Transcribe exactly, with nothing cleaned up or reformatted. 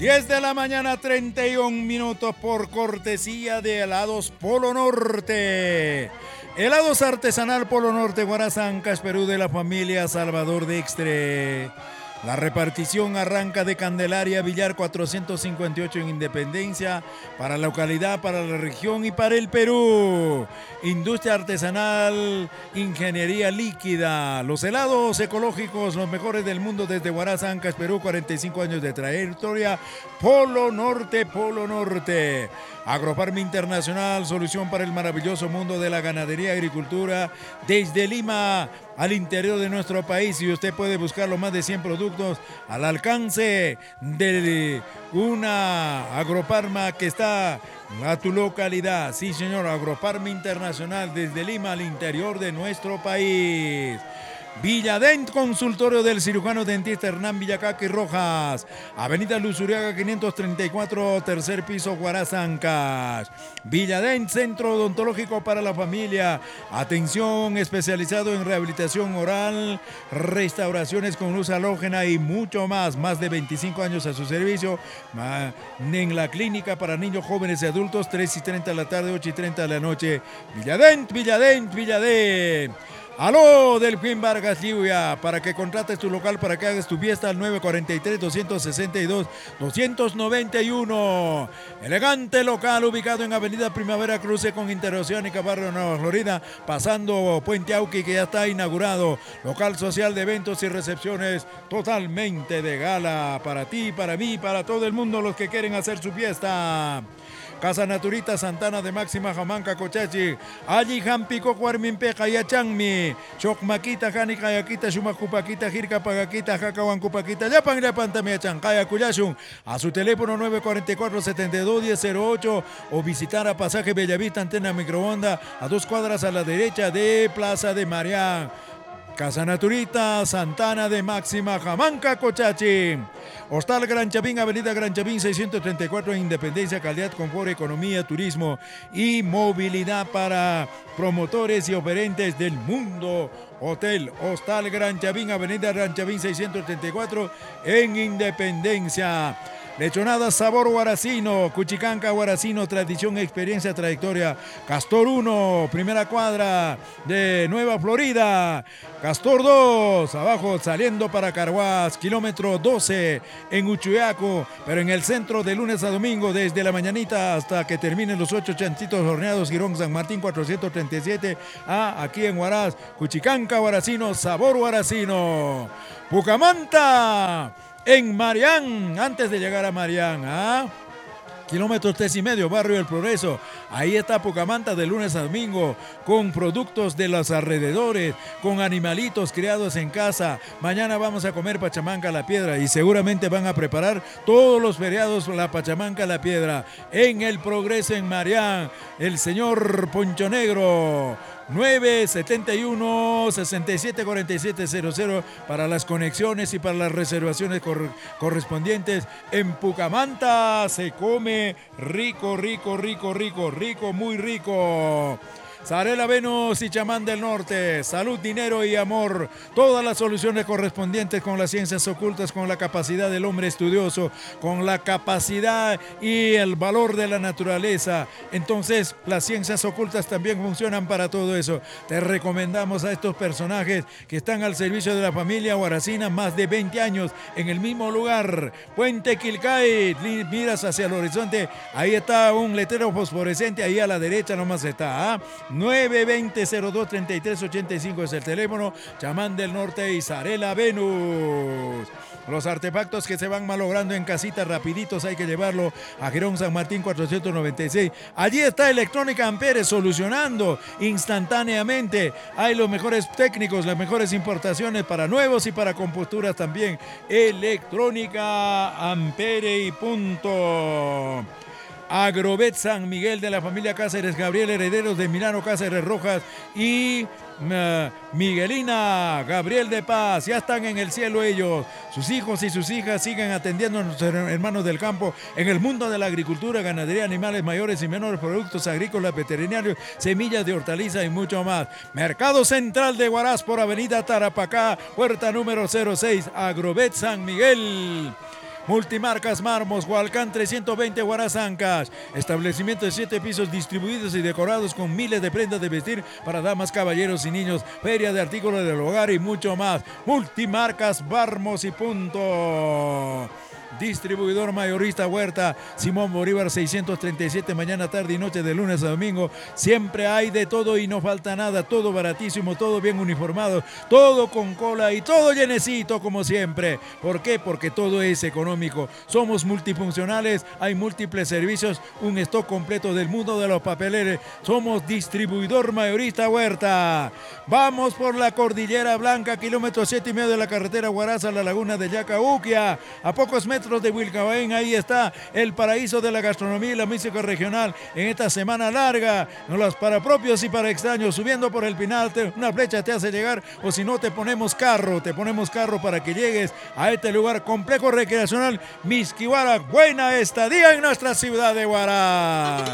diez de la mañana, treinta y un minutos, por cortesía de Helados Polo Norte. Helados artesanal Polo Norte, Guarazancas, Perú, de la familia Salvador Dextre. La repartición arranca de Candelaria, Villar cuatrocientos cincuenta y ocho en Independencia, para la localidad, para la región y para el Perú. Industria artesanal, ingeniería líquida, los helados ecológicos, los mejores del mundo desde Guarazancas, Perú, cuarenta y cinco años de trayectoria. Polo Norte, Polo Norte. Agrofarma Internacional, solución para el maravilloso mundo de la ganadería y agricultura desde Lima al interior de nuestro país, y usted puede buscar los más de cien productos al alcance de una Agrofarma que está a tu localidad. Sí, señor, Agrofarma Internacional desde Lima al interior de nuestro país. Villadent, consultorio del cirujano dentista Hernán Villacaqui Rojas, Avenida Luzuriaga quinientos treinta y cuatro, tercer piso, Guarazancas. Villadent, centro odontológico para la familia, atención especializado en rehabilitación oral, restauraciones con luz halógena y mucho más. Más de veinticinco años a su servicio, en la clínica para niños, jóvenes y adultos, tres y treinta de la tarde, ocho y treinta de la noche. Villadent, Villadent, Villadent. Aló, Delfín Vargas Lluvia, para que contrates tu local, para que hagas tu fiesta al nueve cuarenta y tres, doscientos sesenta y dos, doscientos noventa y uno. Elegante local ubicado en Avenida Primavera Cruce con Interoceánica, Barrio Nueva Florida, pasando Puente Auqui, que ya está inaugurado. Local social de eventos y recepciones totalmente de gala para ti, para mí, para todo el mundo los que quieren hacer su fiesta. Casa Naturita Santana de Máxima Jamanca Cochachi, allí Jampico Cuarminpeja y Achangmi, Chocmaquita, Jani Kayakita, Shumacupaquita, Jirka Pagaquita, Jacahuancupaquita, Yapan Yapan también Chancaya Cuyashun, a su teléfono nueve cuatro cuatro, setenta y dos, diez cero ocho o visitar a Pasaje Bellavista, Antena Microonda, a dos cuadras a la derecha de Plaza de Marián. Casa Naturita Santana de Máxima Jamanca Cochachi. Hostal Gran Chavín, Avenida Gran Chavín seiscientos treinta y cuatro, Independencia, calidad, confort, economía, turismo y movilidad para promotores y oferentes del mundo. Hotel Hostal Gran Chavín, Avenida Gran Chavín seiscientos treinta y cuatro en Independencia. Lechonada sabor guaracino, Cuchicanca guaracino, tradición, experiencia, trayectoria. Castor uno, primera cuadra de Nueva Florida. Castor dos, abajo saliendo para Carhuaz, kilómetro doce en Uchuyaco, pero en el centro de lunes a domingo, desde la mañanita hasta que terminen los ocho chantitos horneados. Girón San Martín cuatrocientos treinta y siete, ah, aquí en Huaraz. Cuchicanca guaracino, sabor guaracino. Pucamanta en Marián, antes de llegar a Marián, ¿ah? Kilómetros tres y medio, Barrio del Progreso. Ahí está Pucamanta de lunes a domingo, con productos de los alrededores, con animalitos criados en casa. Mañana vamos a comer pachamanca a la piedra y seguramente van a preparar todos los feriados la pachamanca a la piedra. En el Progreso, en Marián, el señor Poncho Negro. nueve setenta y uno, sesenta y siete cuarenta y siete cero cero para las conexiones y para las reservaciones cor correspondientes. En Pucamanta se come rico, rico, rico, rico, rico, muy rico. Zarela Venus y Chamán del Norte, salud, dinero y amor, todas las soluciones correspondientes con las ciencias ocultas, con la capacidad del hombre estudioso, con la capacidad y el valor de la naturaleza. Entonces las ciencias ocultas también funcionan para todo eso. Te recomendamos a estos personajes que están al servicio de la familia guaracina, más de veinte años en el mismo lugar. Puente Quilcay, miras hacia el horizonte, ahí está un letrero fosforescente, ahí a la derecha nomás está, ¿ah? nueve veinte, cero dos, treinta y tres ochenta y cinco es el teléfono. Chamán del Norte y Zarela Venus. Los artefactos que se van malogrando en casitas, rapiditos hay que llevarlo a Girón San Martín cuatrocientos noventa y seis. Allí está Electrónica Amperes, solucionando instantáneamente. Hay los mejores técnicos, las mejores importaciones para nuevos y para composturas también. Electrónica Ampere y punto. Agrovet San Miguel de la familia Cáceres Gabriel, herederos de Milano Cáceres Rojas y uh, Miguelina Gabriel de Paz. Ya están en el cielo ellos. Sus hijos y sus hijas siguen atendiendo a nuestros hermanos del campo en el mundo de la agricultura, ganadería, animales mayores y menores, productos agrícolas, veterinarios, semillas de hortaliza y mucho más. Mercado Central de Huaraz por Avenida Tarapacá, puerta número cero seis, Agrovet San Miguel. Multimarcas Mármol, Hualcán trescientos veinte Guarazancas. Establecimiento de siete pisos distribuidos y decorados con miles de prendas de vestir para damas, caballeros y niños. Feria de artículos del hogar y mucho más. Multimarcas Mármol y punto. Distribuidor mayorista Huerta, Simón Bolívar seiscientos treinta y siete, mañana, tarde y noche de lunes a domingo. Siempre hay de todo y no falta nada, todo baratísimo, todo bien uniformado, todo con cola y todo llenecito como siempre. ¿Por qué? Porque todo es económico. Somos multifuncionales, hay múltiples servicios, un stock completo del mundo de los papeleros. Somos distribuidor mayorista Huerta. Vamos por la Cordillera Blanca, kilómetro siete y medio de la carretera Huaraz a la laguna de Yacauquia, a pocos metros de Wilcabaén. Ahí está el paraíso de la gastronomía y la música regional en esta semana larga, los para propios y para extraños, subiendo por el Pinal. Una flecha te hace llegar, o si no te ponemos carro, te ponemos carro para que llegues a este lugar complejo recreacional Misquihuara. Buena estadía en nuestra ciudad de Huaraz.